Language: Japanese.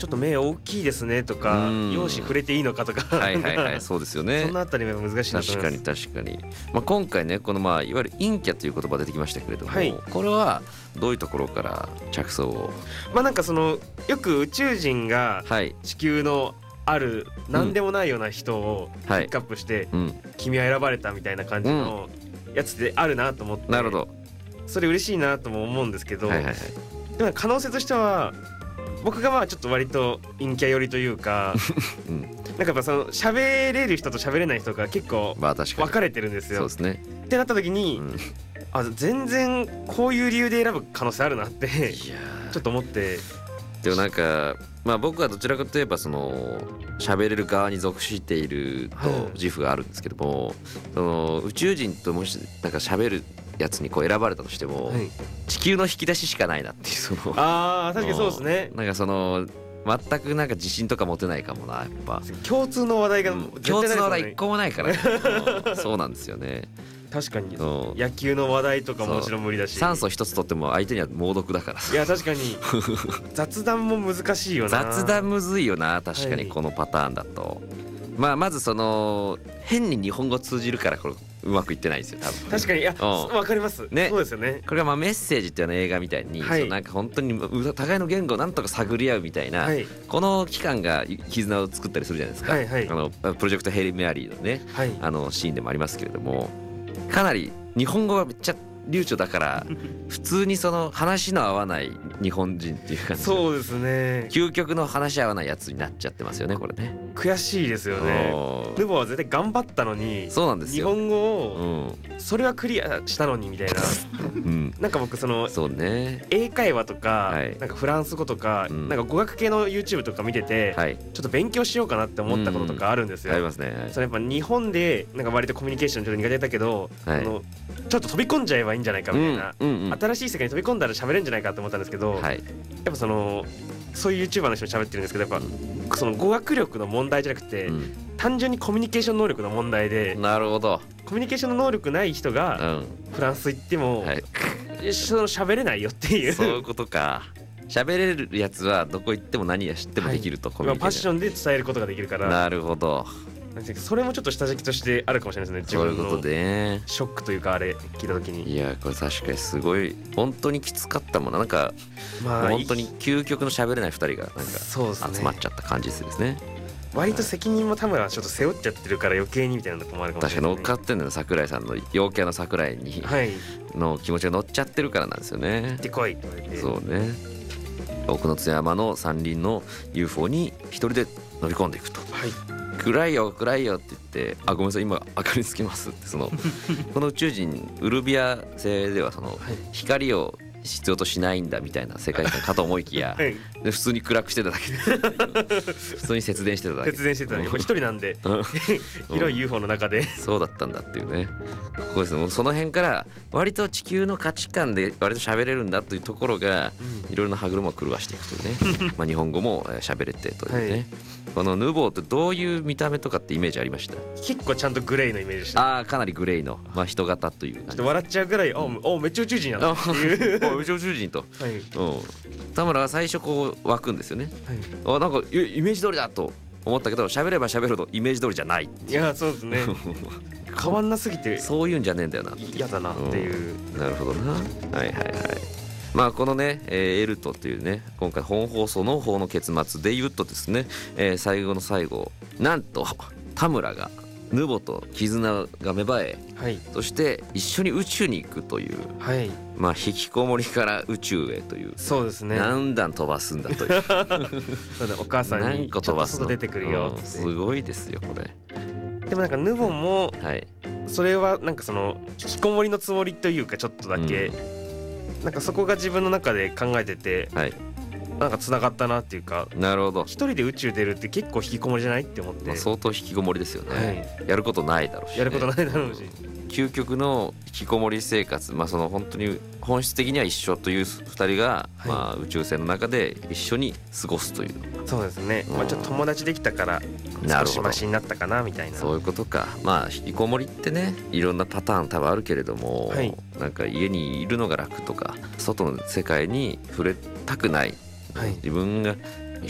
ちょっと目大きいですねとか、容姿触れていいのかとか、 そうですよね。 そのあたりも難しいなと思います。 確かに、今回ねこのいわゆる陰キャという言葉出てきましたけれども、これはどういうところから着想を？ なんかよく宇宙人が地球のある何でもないような人をピックアップして、君は選ばれたみたいな感じのやつであるなと思って、 なるほど、 それ嬉しいなとも思うんですけど、でも可能性としては僕がちょっと割と陰キャ寄りというかなんかやっぱ喋れる人と喋れない人が結構分かれてるんですよ。 そうですね。 ってなった時に、全然こういう理由で選ぶ可能性あるなってちょっと思って。 でもなんか僕はどちらかといえば喋れる側に属していると自負があるんですけども、宇宙人ともしなんか喋るやつに選ばれたとしても、地球の引き出ししかないなっていう確かにそうですね。 なんか全くなんか自信とか持てないかもな、やっぱ共通の話題が共通の話題一個もないからそうなんですよね。 確かに野球の話題とかももちろん無理だし、 酸素一つとっても相手には猛毒だから。 いや確かに雑談も難しいよな。 雑談むずいよな、確かにこのパターンだと。まず変に日本語通じるからこれうまくいってないんですよ多分。 確かに、いやわかりますね。そうですよね。 これがメッセージっていうの映画みたいに、なんか本当に互いの言語をなんとか探り合うみたいな、この期間が絆を作ったりするじゃないですか。プロジェクトヘイリー・メアリーのね、シーンでもありますけれども、かなり日本語がめっちゃ流暢だから普通に話の合わない日本人っていう感じ。 そうですね。 究極の話し合わないやつになっちゃってますよねこれね。 悔しいですよね。ルボは絶対頑張ったのに、 そうなんですよ。 日本語をそれはクリアしたのにみたいななんか僕そうね、 英会話とかなんかフランス語とかなんか語学系の YouTube とか見ててちょっと勉強しようかなって思ったこととかあるんですよ。 ありますね。 やっぱ日本でなんか割とコミュニケーションちょっと苦手だけど、ちょっと飛び込んじゃえばいいんじゃないかみたいな、新しい世界に飛び込んだら喋れるんじゃないかと思ったんですけど、やっぱそういう YouTuber の人も喋ってるんですけど、やっぱ語学力の問題じゃなくて、単純にコミュニケーション能力の問題で。 なるほど。 コミュニケーションの能力ない人がフランス行っても喋れないよっていう。 そういうことか。喋れるやつはどこ行っても何や知ってもできると、コミュニケーション。 パッションで伝えることができるから。 なるほど。 それもちょっと下敷きとしてあるかもしれないですね。自分のそういうことでショックというかあれ聞いた時に。 いやこれ確かにすごい本当にきつかったもんな。なんか本当に究極の喋れない2人がなんか集まっちゃった感じですね。 割と責任も田村はちょっと背負っちゃってるから余計にみたいなとこもあるかもしれない。 確かに乗っかってんのよ、桜井さんの陽キャの桜井にの気持ちが乗っちゃってるからなんですよね。 で来いって言われて。 そうね。奥の津山の山林の UFO に一人で乗り込んでいくと。暗いよ暗いよって言って「ごめんなさい今明かりつけます」ってこの宇宙人ウルビア星では光を必要としないんだみたいな世界観かと思いきや、で普通に暗くしてただけで普通に節電してただけ。 節電してただけ。一人なんで広い UFO の中で。 そうだったんだっていうね。ここですね。その辺から割と地球の価値観で割と喋れるんだというところがいろいろな歯車を狂わしていくというね日本語も喋れてというね。このヌボーってどういう見た目とかってイメージありました？ 結構ちゃんとグレーのイメージでした。 かなりグレーの人型という。 ちょっと笑っちゃうぐらいめっちゃ宇宙人やなっていう宇宙人と田村は最初こう湧くんですよね。なんかイメージ通りだと思ったけど、喋れば喋るほどイメージ通りじゃない。 いやそうですね変わんなすぎてそういうんじゃねえんだよな。 嫌だなっていう。 なるほどな。このね、エルトというね今回本放送の方の結末で言うとですね、最後の最後なんと田村がヌボと絆が芽生え、そして一緒に宇宙に行くという、引きこもりから宇宙へという。 そうですね。 何段飛ばすんだというそうだ、お母さんにちょっと外出てくるよって。 すごいですよこれ。 でもなんかヌボもそれはなんか引きこもりのつもりというかちょっとだけ、なんかそこが自分の中で考えてて、なんか繋がったなっていうか。 なるほど。 一人で宇宙出るって結構引きこもりじゃないって思って。 相当引きこもりですよね。やることないだろうし、 やることないだろうし。 究極の引きこもり生活、本当に本質的には一緒という2人が、宇宙船の中で一緒に過ごすという。 そうですね。ちょっと友達できたから少しマシになったかなみたいな。 そういうことか。引きこもりってねいろんなパターン多分あるけれども、なんか家にいるのが楽とか外の世界に触れたくない、自分が